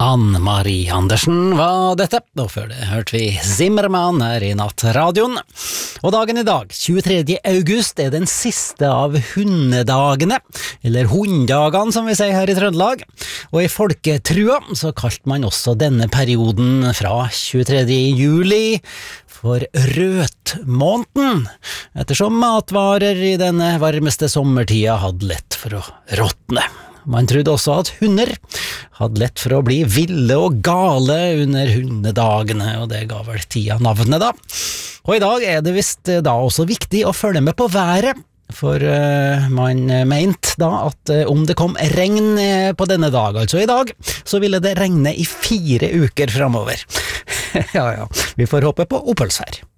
Ann-Marie Andersen var dette, og før det hørte vi Zimmermann her i Nattradioen. Og dagen i dag, 23. august, er den siste av hundedagene, eller hunddagene som vi sier her i Trøndelag. Og i folketrua så kalte man også denne perioden fra 23. juli for røtmåneden, ettersom matvarer i denne varmeste sommertida hadde lett for å råtne. Man trodde også at hunder hadde lett for å bli ville og gale under hundedagene, og det ga vel tida navnet da. Og i dag er det visst da også viktig å følge med på været, for man mente da at om det kom regn på denne dag, altså i dag, så ville det regne i 4 uker fremover. Ja, vi får håpe på oppholdsvær.